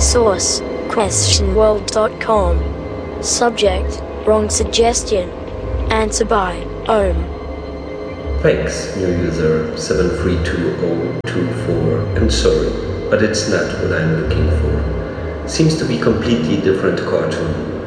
Source, questionworld.com. Subject, wrong suggestion. Answer by, Om. Thanks, new user 732024. I'm sorry, but it's not what I'm looking for. Seems to be completely different cartoon.